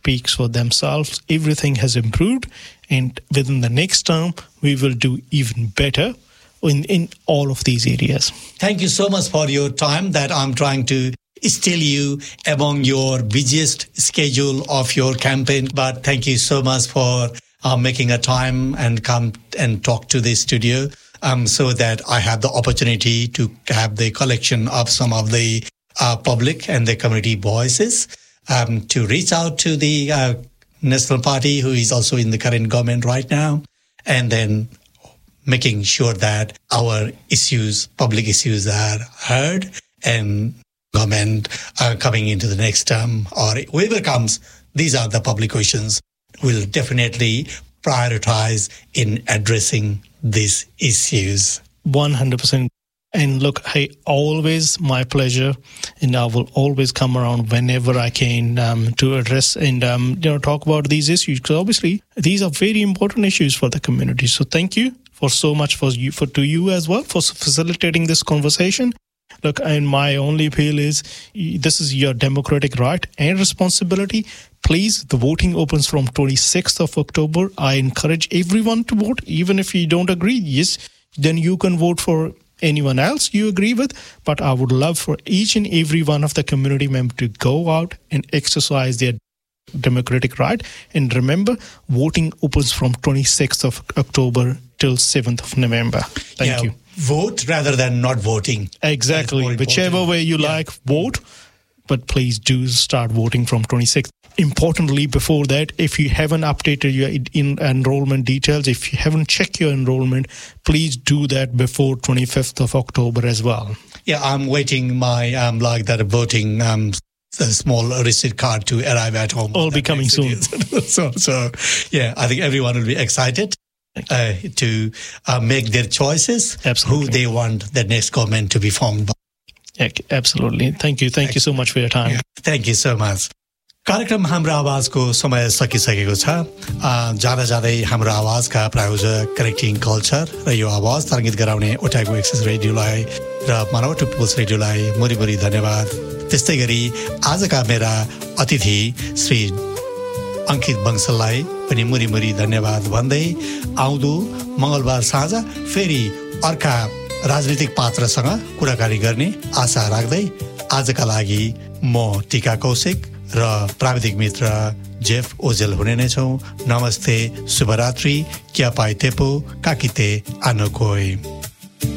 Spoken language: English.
speaks for themselves. Everything has improved, and within the next term, we will do even better in all of these areas. Thank you so much for your time that I'm trying to steal you among your busiest schedule of your campaign. But thank you so much for making a time and come and talk to the studio so that I have the opportunity to have the collection of some of the public and the community voices to reach out to the National Party, who is also in the current government right now, and then making sure that our issues, public issues, are heard and government coming into the next term or whoever comes, these are the public questions we'll definitely prioritize in addressing these issues. 100%. And look, my pleasure, and I will always come around whenever I can to address and talk about these issues, because obviously these are very important issues for the community. So thank you for so much to you as well for facilitating this conversation. Look, and my only appeal is this is your democratic right and responsibility. Please, the voting opens from 26th of October. I encourage everyone to vote, even if you don't agree. Yes, then you can vote for anyone else you agree with, but I would love for each and every one of the community members to go out and exercise their democratic right. And remember, voting opens from 26th of October till 7th of November. Thank you. Vote rather than not voting. Exactly. Whichever way you like, vote. But please do start voting from 26th. Importantly, before that, if you haven't updated your enrollment details, if you haven't checked your enrollment, please do that before 25th of October as well. Yeah, I'm waiting my voting the small receipt card to arrive at home. All be coming soon. So yeah, I think everyone will be excited to make their choices. Absolutely. Who they want the next government to be formed by. Yeah, absolutely. Thank you so much for your time. Yeah, thank you so much. कार्यक्रम हाम्रो आवाजको समय सकिसकेको छ। जाँदा जाँदै हाम्रो आवाजका प्रायोजक connecting culture र यो आवाज तरङ्गित गराउने ओटागो एक्सेस रेडियोलाई र मानवट पिपल्स रेडियोलाई मुरी धन्यवाद। त्यस्तै गरी आजका मेरा अतिथि श्री अंकित बंसललाई पनि मुरी धन्यवाद भन्दै आउँदो मंगलबार साँझ फेरि अर्का राजनीतिक पात्रसँग कुराकानी गर्ने आशा राख्दै आजका लागि म टीका कौशिक र प्राविधिक मित्र जेफ ओजेल हुने नै छौं। नमस्ते, शुभरात्रि, क्या पाइतेपो काकिते आनोकोई।